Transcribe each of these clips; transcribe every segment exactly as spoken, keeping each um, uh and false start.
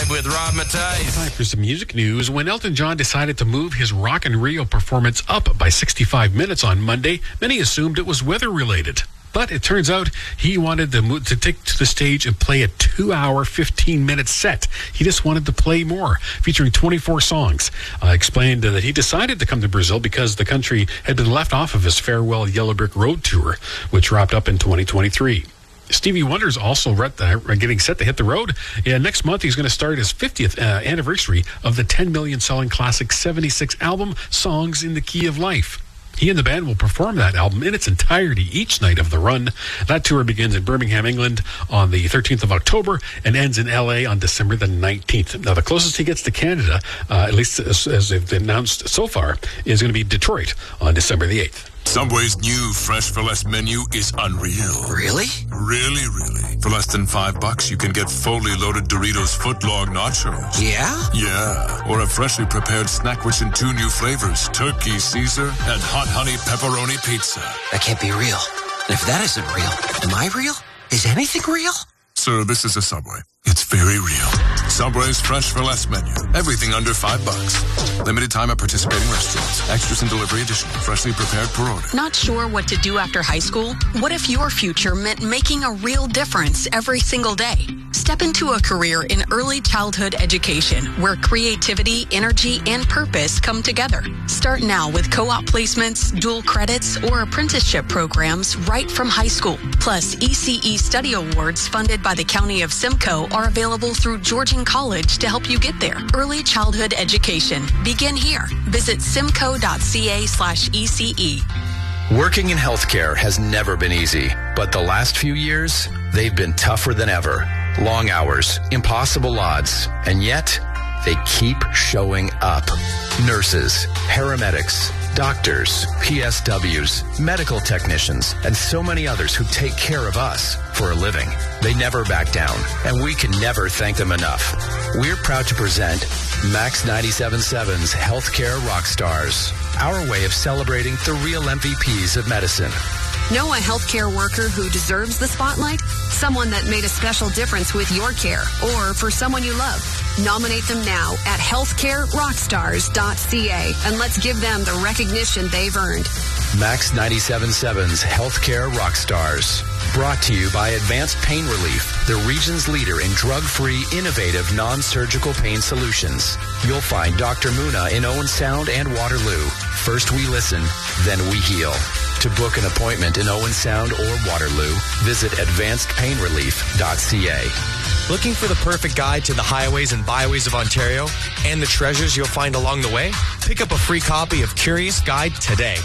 Drive with Rob Matthijs. Time for some music news. When Elton John decided to move his Rock in Rio performance up by sixty-five minutes on Monday, many assumed it was weather-related. But it turns out he wanted to, move, to take to the stage and play a two-hour, fifteen-minute set. He just wanted to play more, featuring twenty-four songs. Uh, explained that he decided to come to Brazil because the country had been left off of his Farewell Yellow Brick Road tour, which wrapped up in twenty twenty-three. Stevie Wonder's also getting set to hit the road. Yeah, next month, he's going to start his fiftieth uh, anniversary of the ten million selling classic seventy-six album, Songs in the Key of Life. He and the band will perform that album in its entirety each night of the run. That tour begins in Birmingham, England on the thirteenth of October and ends in L A on December the nineteenth. Now, the closest he gets to Canada, uh, at least as, as they've announced so far, is going to be Detroit on December the eighth. Subway's new Fresh for Less menu is unreal. Really? Really, really. For less than five bucks, you can get fully loaded Doritos footlong nachos. Yeah? Yeah. Or a freshly prepared snack rich in two new flavors, Turkey Caesar and Hot Honey Pepperoni Pizza. That can't be real. And if that isn't real, am I real? Is anything real? Sir, this is a Subway. It's very real. Subway's Fresh for Less menu. Everything under five bucks. Limited time at participating restaurants. Extras and delivery additional. Freshly prepared per order. Not sure what to do after high school? What if your future meant making a real difference every single day? Step into a career in early childhood education where creativity, energy, and purpose come together. Start now with co-op placements, dual credits, or apprenticeship programs right from high school. Plus, E C E Study Awards funded by the County of Simcoe are available through Georgian College to help you get there. Early childhood education. Begin here. Visit simcoe.ca slash ECE. Working in healthcare has never been easy, but the last few years, they've been tougher than ever. Long hours, impossible odds, and yet they keep showing up. Nurses, paramedics, doctors, P S Ws, medical technicians, and so many others who take care of us for a living. They never back down, and we can never thank them enough. We're proud to present Max ninety-seven point seven's Healthcare Rockstars, our way of celebrating the real M V Ps of medicine. Know a healthcare worker who deserves the spotlight? Someone that made a special difference with your care or for someone you love. Nominate them now at healthcare rockstars dot c a and let's give them the recognition they've earned. Max ninety-seven point seven's Healthcare Rockstars. Brought to you by Advanced Pain Relief, the region's leader in drug-free, innovative, non-surgical pain solutions. You'll find Doctor Muna in Owen Sound and Waterloo. First we listen, then we heal. To book an appointment in Owen Sound or Waterloo, visit advanced pain relief dot c a. Looking for the perfect guide to the highways and byways of Ontario and the treasures you'll find along the way? Pick up a free copy of Curious Guide today.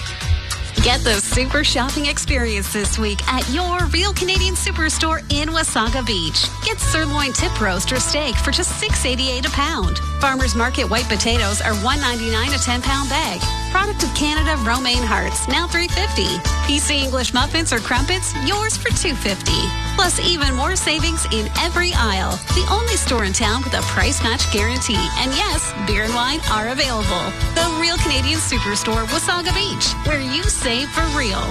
Get the super shopping experience this week at your Real Canadian Superstore in Wasaga Beach. Get sirloin tip roast or steak for just six eighty-eight a pound. Farmers Market white potatoes are one ninety-nine a ten pound bag. Product of Canada romaine hearts, now three fifty. P C English muffins or crumpets, yours for two fifty. Plus even more savings in every aisle. The only store in town with a price match guarantee. And yes, beer and wine are available. The Real Canadian Superstore, Wasaga Beach, where you save for real.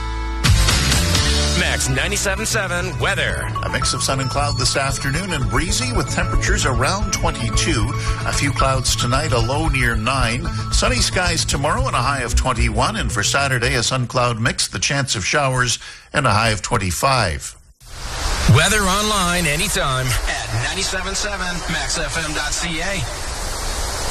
Max ninety-seven point seven weather. A mix of sun and cloud this afternoon and breezy with temperatures around twenty-two. A few clouds tonight, a low near nine. Sunny skies tomorrow and a high of twenty-one. And for Saturday, a sun-cloud mix, the chance of showers, and a high of twenty-five. Weather online anytime at ninety-seven point seven max f m dot c a.